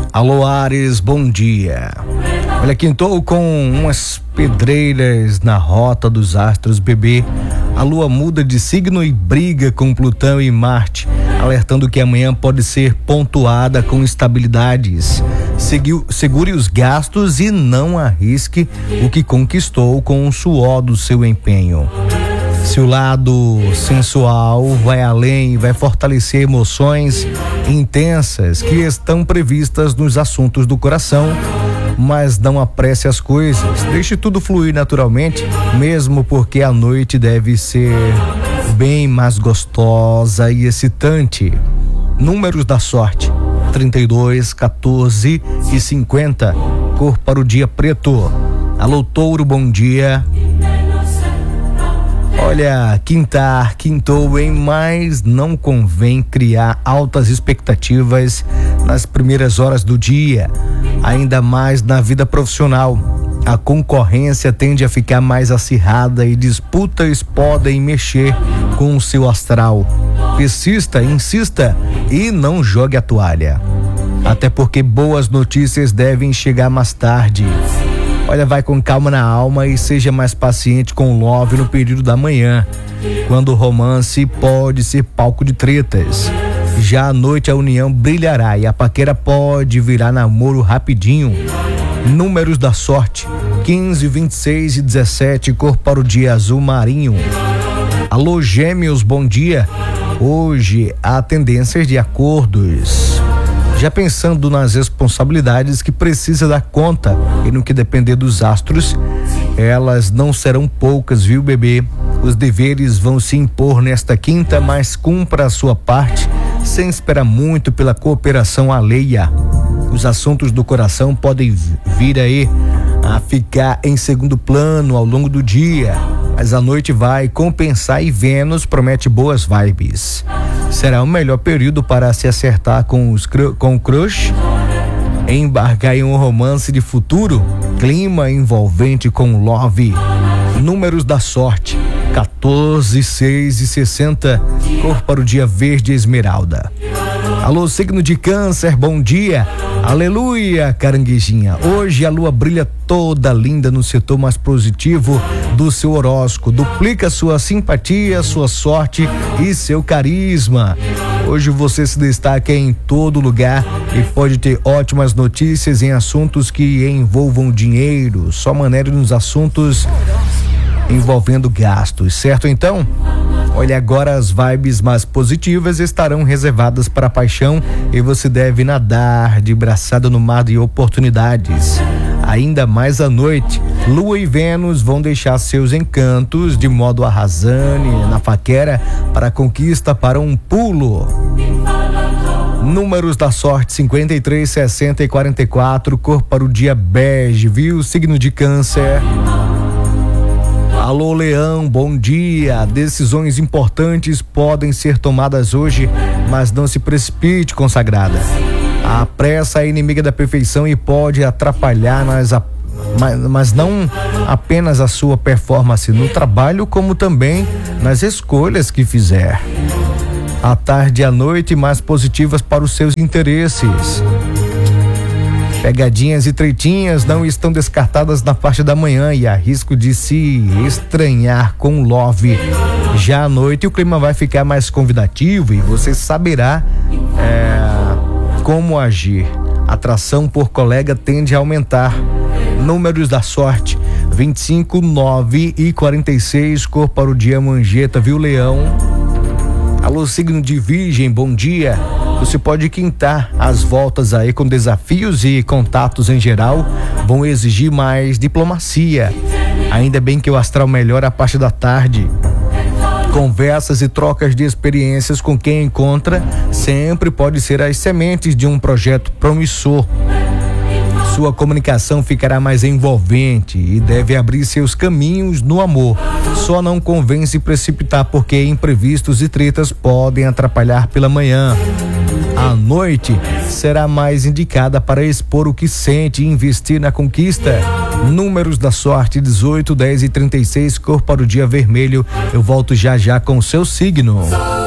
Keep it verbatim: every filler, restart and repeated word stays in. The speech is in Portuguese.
Alô Ares, bom dia. Olha, quintou com umas pedreiras na rota dos astros, bebê. A lua muda de signo e briga com Plutão e Marte, alertando que amanhã pode ser pontuada com instabilidades. Seguiu, segure os gastos e não arrisque o que conquistou com o suor do seu empenho. Se o lado sensual vai além e vai fortalecer emoções intensas que estão previstas nos assuntos do coração, mas não apresse as coisas. Deixe tudo fluir naturalmente, mesmo porque a noite deve ser bem mais gostosa e excitante. Números da sorte: trinta e dois, quatorze e cinquenta. Cor para o dia preto. Alô Touro, bom dia. Olha, quintar, quintou, hein? Mas não convém criar altas expectativas nas primeiras horas do dia, ainda mais na vida profissional. A concorrência tende a ficar mais acirrada e disputas podem mexer com o seu astral. Persista, insista e não jogue a toalha. Até porque boas notícias devem chegar mais tarde. Olha, vai com calma na alma e seja mais paciente com o love no período da manhã, quando o romance pode ser palco de tretas. Já à noite a união brilhará e a paquera pode virar namoro rapidinho. Números da sorte: quinze, vinte e seis e dezessete. Cor para o dia azul marinho. Alô Gêmeos, bom dia. Hoje há tendências de acordos. Já pensando nas responsabilidades que precisa dar conta e no que depender dos astros, elas não serão poucas, viu, bebê? Os deveres vão se impor nesta quinta, mas cumpra a sua parte sem esperar muito pela cooperação alheia. Os assuntos do coração podem vir aí a ficar em segundo plano ao longo do dia, mas a noite vai compensar e Vênus promete boas vibes. Será o melhor período para se acertar com, os, com o crush, embarcar em um romance de futuro, clima envolvente com love. Números da sorte: quatorze, seis e sessenta. Cor para o dia verde esmeralda. Alô signo de Câncer, bom dia. Aleluia, caranguejinha. Hoje a lua brilha toda linda no setor mais positivo do seu horóscopo. Duplica sua simpatia, sua sorte e seu carisma. Hoje você se destaca em todo lugar e pode ter ótimas notícias em assuntos que envolvam dinheiro. Só maneira nos assuntos envolvendo gastos, certo então? Olha, agora as vibes mais positivas estarão reservadas para a paixão e você deve nadar de braçada no mar de oportunidades. Ainda mais à noite, Lua e Vênus vão deixar seus encantos de modo arrasante na paquera para a conquista para um pulo. Números da sorte: cinquenta e três, sessenta e quarenta e quatro. Cor para o dia bege, viu? Signo de Câncer. Alô Leão, bom dia. Decisões importantes podem ser tomadas hoje, mas não se precipite, consagrada. A pressa é inimiga da perfeição e pode atrapalhar, nas, mas, mas não apenas a sua performance no trabalho, como também nas escolhas que fizer. A tarde e a noite mais positivas para os seus interesses. Pegadinhas e tretinhas não estão descartadas na parte da manhã e há risco de se estranhar com love. Já à noite o clima vai ficar mais convidativo e você saberá é, como agir. Atração por colega tende a aumentar. Números da sorte: vinte e cinco, nove e quarenta e seis. Cor para o dia manjeta, viu, Leão? Alô signo de Virgem, bom dia. Você pode quintar as voltas aí com desafios e contatos em geral vão exigir mais diplomacia. Ainda bem que o astral melhora a parte da tarde. Conversas e trocas de experiências com quem encontra sempre pode ser as sementes de um projeto promissor. Sua comunicação ficará mais envolvente e deve abrir seus caminhos no amor. Só não convém se precipitar porque imprevistos e tretas podem atrapalhar pela manhã. A noite será mais indicada para expor o que sente e investir na conquista. Números da sorte: dezoito, dez e trinta e seis. Cor para o dia vermelho. Eu volto já já com o seu signo.